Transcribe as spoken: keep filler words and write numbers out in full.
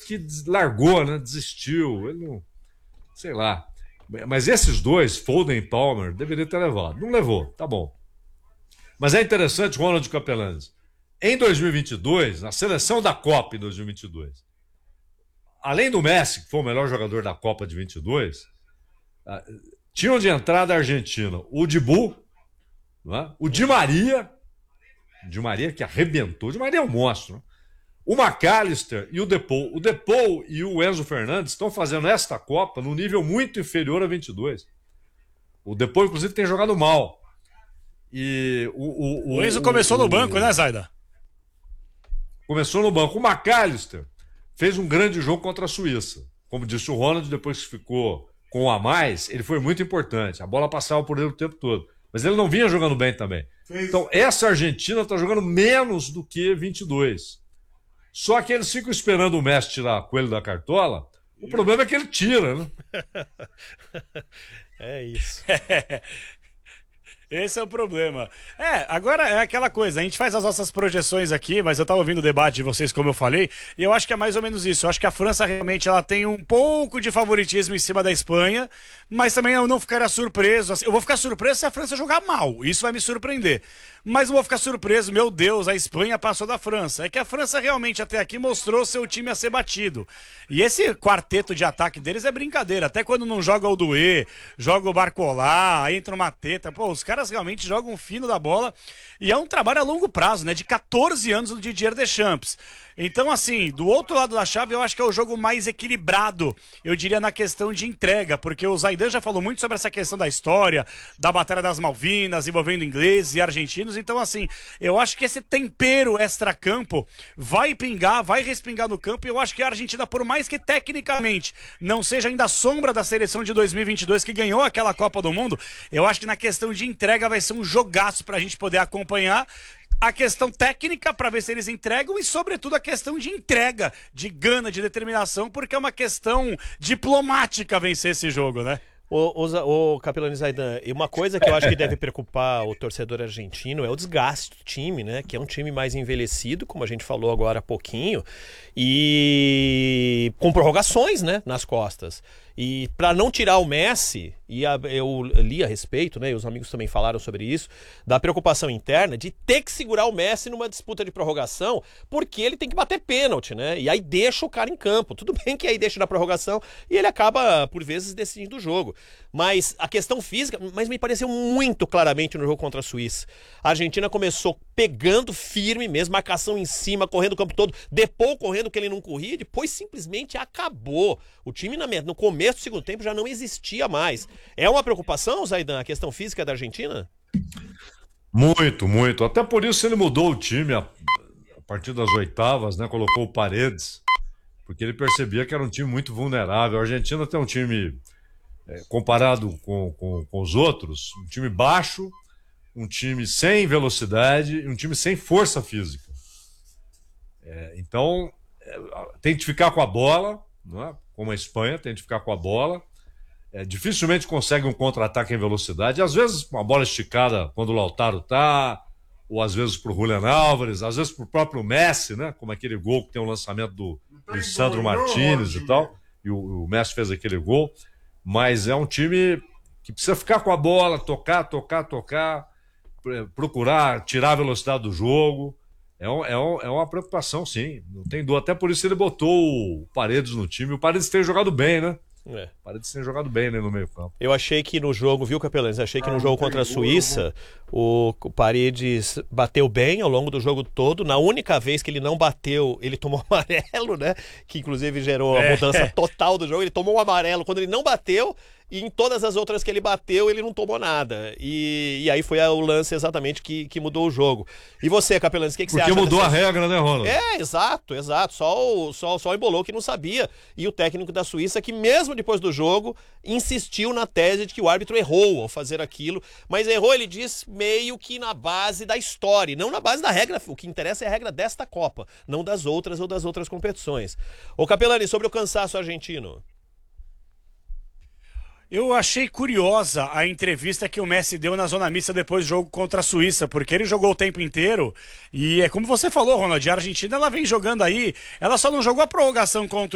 que largou, né? Desistiu. Ele não... Sei lá. Mas esses dois, Foden e Palmer, deveria ter levado. Não levou, tá bom. Mas é interessante, Ronald Capelanes. Em dois mil e vinte e dois, na seleção da Copa em dois mil e vinte e dois, além do Messi, que foi o melhor jogador da Copa de vinte e dois, tinham de entrada a Argentina o Dibu, né? O Di Maria, Di Maria que arrebentou, o Di Maria é um monstro, né? O McAllister e o Depou. O Depou e o Enzo Fernandes estão fazendo esta Copa num nível muito inferior a vinte e dois. O Depou, inclusive, tem jogado mal. E o, o, o, o Enzo começou o, no banco, né, Zaida? Começou no banco. O McAllister fez um grande jogo contra a Suíça. Como disse o Ronald, depois que ficou com o a mais, ele foi muito importante. A bola passava por ele o tempo todo. Mas ele não vinha jogando bem também. Então, essa Argentina está jogando menos do que vinte e dois. Só que eles ficam esperando o Messi tirar coelho da cartola. O problema é que ele tira, né? É isso. Esse é o problema. É, agora é aquela coisa, a gente faz as nossas projeções aqui, mas eu tava ouvindo o debate de vocês, como eu falei, e eu acho que é mais ou menos isso. Eu acho que a França realmente ela tem um pouco de favoritismo em cima da Espanha, mas também eu não ficaria surpreso. Eu vou ficar surpreso se a França jogar mal, isso vai me surpreender. Mas não vou ficar surpreso, meu Deus, a Espanha passou da França. É que a França realmente até aqui mostrou seu time a ser batido. E esse quarteto de ataque deles é brincadeira. Até quando não joga o Doué, joga o Barcolá, entra uma teta. Pô, os caras realmente jogam fino da bola. E é um trabalho a longo prazo, né? De quatorze anos do Didier Deschamps. Então, assim, do outro lado da chave, eu acho que é o jogo mais equilibrado, eu diria, na questão de entrega, porque o Zaidan já falou muito sobre essa questão da história, da Batalha das Malvinas, envolvendo ingleses e argentinos. Então, assim, eu acho que esse tempero extra-campo vai pingar, vai respingar no campo, e eu acho que a Argentina, por mais que tecnicamente não seja ainda a sombra da seleção de dois mil e vinte e dois, que ganhou aquela Copa do Mundo, eu acho que na questão de entrega vai ser um jogaço pra gente poder acompanhar. A questão técnica para ver se eles entregam e, sobretudo, a questão de entrega, de gana, de determinação, porque é uma questão diplomática vencer esse jogo, né? O, o, o Capelani Zaidan, e uma coisa que eu acho que deve preocupar o torcedor argentino é o desgaste do time, né? Que é um time mais envelhecido, como a gente falou agora há pouquinho, e com prorrogações, né, nas costas. E para não tirar o Messi, e a, eu li a respeito, né, e os amigos também falaram sobre isso, da preocupação interna de ter que segurar o Messi numa disputa de prorrogação, porque ele tem que bater pênalti, né? E aí deixa o cara em campo. Tudo bem que aí deixa na prorrogação e ele acaba, por vezes, decidindo o jogo. Mas a questão física, mas me pareceu muito claramente no jogo contra a Suíça. A Argentina começou pegando firme mesmo, marcação em cima, correndo o campo todo, depois correndo que ele não corria, depois simplesmente acabou. O time na, no começo do segundo tempo já não existia mais. É uma preocupação, Zaidan, a questão física da Argentina? Muito, muito. Até por isso ele mudou o time a, a partir das oitavas, né? Colocou o Paredes, porque ele percebia que era um time muito vulnerável. A Argentina tem um time, é, comparado com, com, com os outros, um time baixo, um time sem velocidade e um time sem força física. É, então, é, tem que ficar com a bola, não é? Como a Espanha, tem que ficar com a bola. É, dificilmente consegue um contra-ataque em velocidade. Às vezes, uma bola esticada quando o Lautaro tá, ou às vezes pro Julián Álvares, às vezes pro próprio Messi, né? Como aquele gol que tem um lançamento do, do Sandro Martínez e tal. E o, o Messi fez aquele gol. Mas é um time que precisa ficar com a bola, tocar, tocar, tocar, procurar tirar a velocidade do jogo. É, um, é, um, é uma preocupação, sim. Não tem dor. Até por isso ele botou o Paredes no time. O Paredes tem jogado bem, né? É. O Paredes tem jogado bem, né, no meio campo. Eu achei que no jogo, viu, Capelães? Achei que no jogo contra a Suíça, o, o Paredes bateu bem ao longo do jogo todo. Na única vez que ele não bateu, ele tomou amarelo, né? Que inclusive gerou a mudança é. total do jogo. Ele tomou um amarelo quando ele não bateu. E em todas as outras que ele bateu, ele não tomou nada. E, e aí foi o lance exatamente que, que mudou o jogo. E você, Capelães, o que, que você acha? Porque mudou dessa... a regra, né, Ronald? É, exato, exato. Só o, só, só o Embolou que não sabia. E o técnico da Suíça, que mesmo depois do jogo, insistiu na tese de que o árbitro errou ao fazer aquilo. Mas errou, ele diz, meio que na base da história, não na base da regra. O que interessa é a regra desta Copa, não das outras ou das outras competições. Ô, Capelani, sobre o cansaço argentino. Eu achei curiosa a entrevista que o Messi deu na zona mista depois do jogo contra a Suíça, porque ele jogou o tempo inteiro e é como você falou, Ronald, a Argentina ela vem jogando aí, ela só não jogou a prorrogação contra